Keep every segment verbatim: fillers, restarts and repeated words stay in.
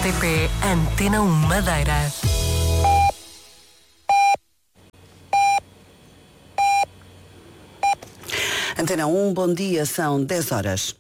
R T P Antena um Madeira. Antena um, bom dia, são dez horas.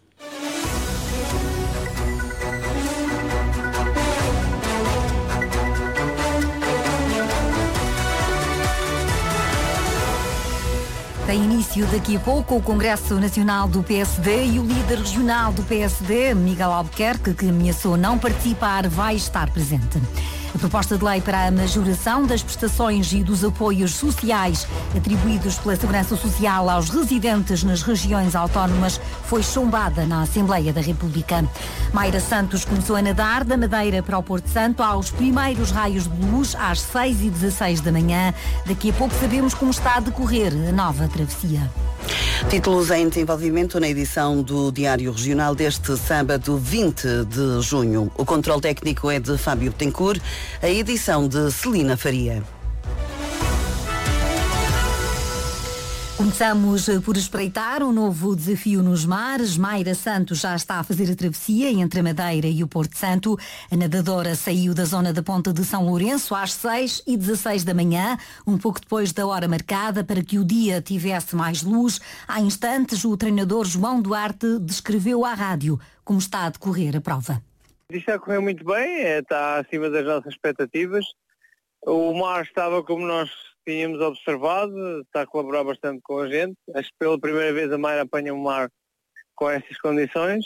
Tem início daqui a pouco o Congresso Nacional do P S D e o líder regional do P S D, Miguel Albuquerque, que ameaçou não participar, vai estar presente. A proposta de lei para a majoração das prestações e dos apoios sociais atribuídos pela Segurança Social aos residentes nas regiões autónomas foi chumbada na Assembleia da República. Mayra Santos começou a nadar da Madeira para o Porto Santo aos primeiros raios de luz às seis e dezasseis da manhã. Daqui a pouco sabemos como está a decorrer a nova travessia. Títulos em desenvolvimento na edição do Diário Regional deste sábado vinte de junho. O controle técnico é de Fábio Betancourt, a edição de Celina Faria. Começamos por espreitar um novo desafio nos mares. Mayra Santos já está a fazer a travessia entre a Madeira e o Porto Santo. A nadadora saiu da zona da Ponta de São Lourenço às seis e dezasseis da manhã, um pouco depois da hora marcada para que o dia tivesse mais luz. Há instantes, o treinador João Duarte descreveu à rádio como está a decorrer a prova. Isto está a correr muito bem, está acima das nossas expectativas. O mar estava como nós tínhamos observado, está a colaborar bastante com a gente. Acho que pela primeira vez a Mayra apanha o mar com essas condições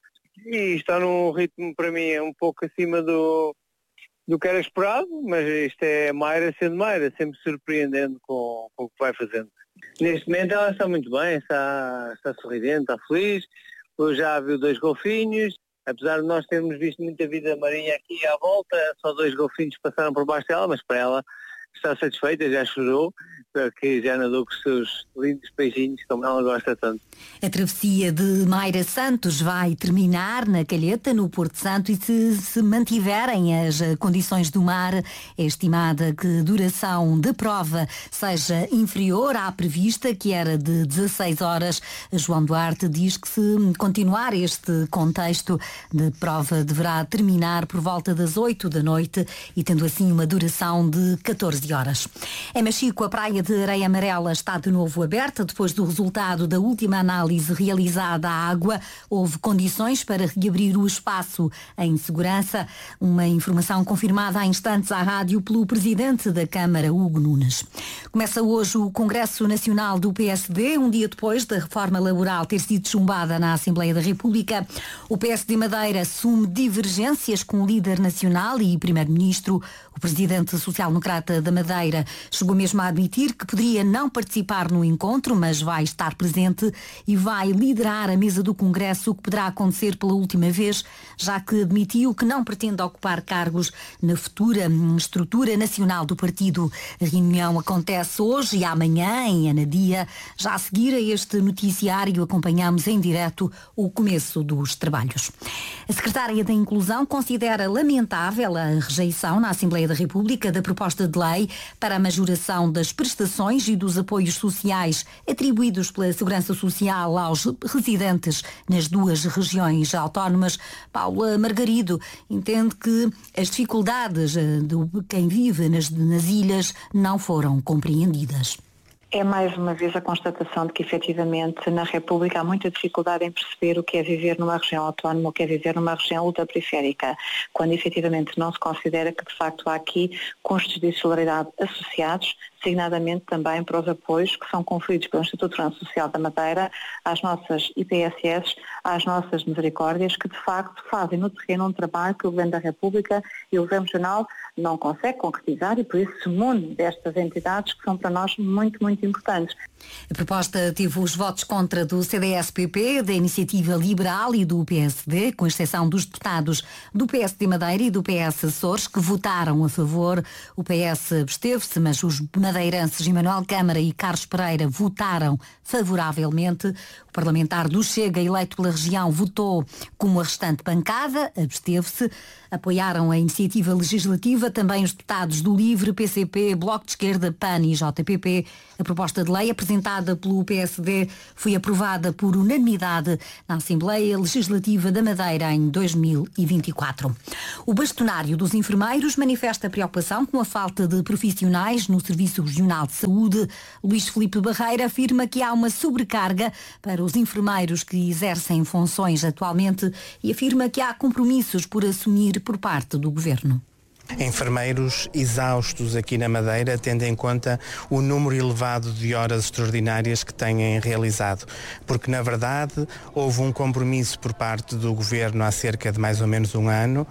e está num ritmo para mim um pouco acima do, do que era esperado, mas isto é Mayra sendo Mayra, sempre surpreendendo com, com o que vai fazendo. Neste momento ela está muito bem, está, está sorridente, está feliz. Eu já viu dois golfinhos, apesar de nós termos visto muita vida marinha aqui à volta, só dois golfinhos passaram por baixo dela, mas para ela está satisfeita, já chorou, porque já nadou com os seus lindos peixinhos, como ela gosta tanto. A travessia de Mayra Santos vai terminar na Calheta, no Porto Santo, e se, se mantiverem as condições do mar, é estimada que a duração da prova seja inferior à prevista, que era de dezasseis horas. João Duarte diz que se continuar este contexto de prova deverá terminar por volta das oito da noite e tendo assim uma duração de catorze horas. Em Machico, a praia de Areia Amarela está de novo aberta. Depois do resultado da última análise realizada à água, houve condições para reabrir o espaço em segurança. Uma informação confirmada há instantes à rádio pelo presidente da Câmara, Hugo Nunes. Começa hoje o Congresso Nacional do P S D, um dia depois da reforma laboral ter sido chumbada na Assembleia da República. O P S D Madeira assume divergências com o líder nacional e primeiro-ministro. O presidente social-democrata da Madeira chegou mesmo a admitir que poderia não participar no encontro, mas vai estar presente e vai liderar a mesa do Congresso, o que poderá acontecer pela última vez, já que admitiu que não pretende ocupar cargos na futura estrutura nacional do partido. A reunião acontece hoje e amanhã em Anadia. Já a seguir a este noticiário acompanhamos em direto o começo dos trabalhos. A secretária da Inclusão considera lamentável a rejeição na Assembleia da República da proposta de lei para a majoração das prestações e dos apoios sociais atribuídos pela Segurança Social aos residentes nas duas regiões autónomas. Paula Margarido entende que as dificuldades de quem vive nas, nas ilhas não foram compreendidas. É mais uma vez a constatação de que efetivamente na República há muita dificuldade em perceber o que é viver numa região autónoma, o que é viver numa região ultraperiférica, quando efetivamente não se considera que de facto há aqui custos de solidariedade associados, designadamente também para os apoios que são conferidos pelo Instituto de Segurança Social da Madeira às nossas I P S S, às nossas misericórdias, que de facto fazem no terreno um trabalho que o Governo da República e o Governo Regional não consegue concretizar e por isso se munde destas entidades que são para nós muito, muito importantes. A proposta teve os votos contra do C D S-P P, da Iniciativa Liberal e do P S D, com exceção dos deputados do P S D Madeira e do P S Açores, que votaram a favor. O P S absteve-se, mas os madeirenses Emanuel Câmara e Carlos Pereira votaram favoravelmente. O parlamentar do Chega, eleito pela região, votou como a restante bancada, absteve-se. Apoiaram a iniciativa legislativa também os deputados do LIVRE, P C P, Bloco de Esquerda, P A N e J P P. A proposta de lei apresentada pelo P S D foi aprovada por unanimidade na Assembleia Legislativa da Madeira em dois mil e vinte e quatro. O bastonário dos enfermeiros manifesta preocupação com a falta de profissionais no Serviço Regional de Saúde. Luís Filipe Barreira afirma que há uma sobrecarga para os enfermeiros que exercem funções atualmente e afirma que há compromissos por assumir por parte do Governo. Enfermeiros exaustos aqui na Madeira, tendo em conta o número elevado de horas extraordinárias que têm realizado, porque na verdade houve um compromisso por parte do Governo há cerca de mais ou menos um ano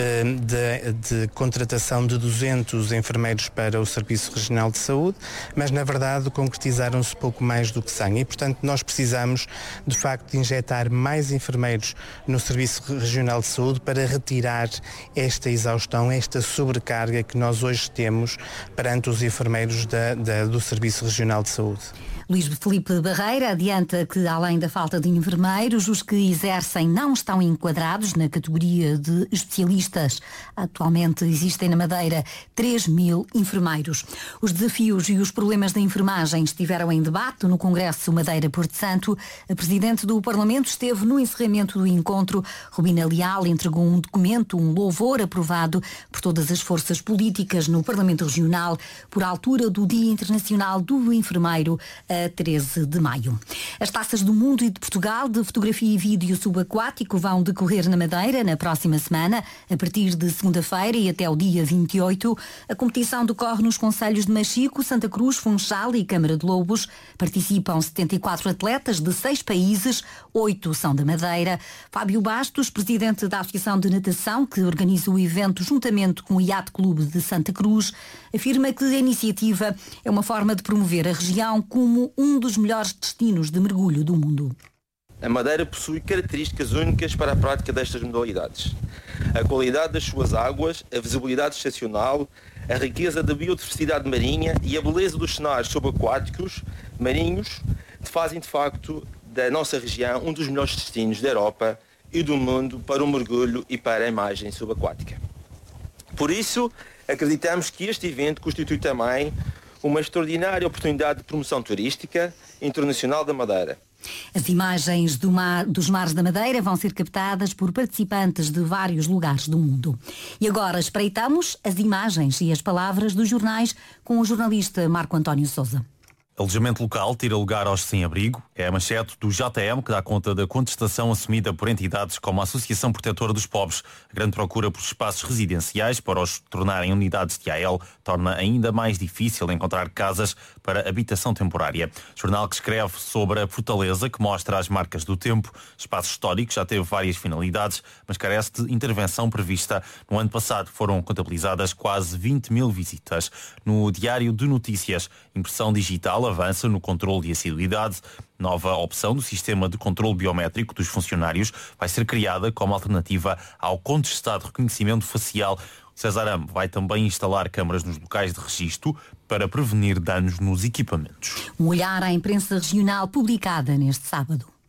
de, de contratação de duzentos enfermeiros para o Serviço Regional de Saúde, mas na verdade concretizaram-se pouco mais do que cem e portanto nós precisamos de facto de injetar mais enfermeiros no Serviço Regional de Saúde para retirar esta exaustão, esta sobrecarga que nós hoje temos perante os enfermeiros da, da, do Serviço Regional de Saúde. Luís Filipe Barreira adianta que, além da falta de enfermeiros, os que exercem não estão enquadrados na categoria de especialistas. Atualmente existem na Madeira três mil enfermeiros. Os desafios e os problemas da enfermagem estiveram em debate no Congresso Madeira Porto Santo. A Presidente do Parlamento esteve no encerramento do encontro. Rubina Leal entregou um documento, um louvor aprovado por todas as forças políticas no Parlamento Regional por altura do Dia Internacional do Enfermeiro, a treze de maio. As taças do mundo e de Portugal de fotografia e vídeo subaquático vão decorrer na Madeira na próxima semana, a partir de segunda-feira e até o dia vinte e oito. A competição decorre nos concelhos de Machico, Santa Cruz, Funchal e Câmara de Lobos. Participam setenta e quatro atletas de seis países, oito são da Madeira. Fábio Bastos, presidente da Associação de Natação, que organiza o evento juntamente com o Yacht Clube de Santa Cruz, afirma que a iniciativa é uma forma de promover a região como um dos melhores destinos de mergulho do mundo. A Madeira possui características únicas para a prática destas modalidades. A qualidade das suas águas, a visibilidade excepcional, a riqueza da biodiversidade marinha e a beleza dos cenários subaquáticos marinhos fazem de facto da nossa região um dos melhores destinos da Europa e do mundo para o mergulho e para a imagem subaquática. Por isso, acreditamos que este evento constitui também uma extraordinária oportunidade de promoção turística internacional da Madeira. As imagens do mar, dos mares da Madeira vão ser captadas por participantes de vários lugares do mundo. E agora espreitamos as imagens e as palavras dos jornais com o jornalista Marco António Sousa. Alojamento local tira lugar aos sem-abrigo. É a manchete do J M que dá conta da contestação assumida por entidades como a Associação Protetora dos Pobres. A grande procura por espaços residenciais para os tornarem unidades de A L torna ainda mais difícil encontrar casas para habitação temporária. Jornal que escreve sobre a Fortaleza, que mostra as marcas do tempo. Espaço histórico já teve várias finalidades, mas carece de intervenção prevista. No ano passado foram contabilizadas quase vinte mil visitas. No Diário de Notícias, impressão digital avança no controle de assiduidade. Nova opção do sistema de controle biométrico dos funcionários vai ser criada como alternativa ao contestado reconhecimento facial. O Cesaram vai também instalar câmaras nos locais de registro para prevenir danos nos equipamentos. Um olhar à imprensa regional publicada neste sábado.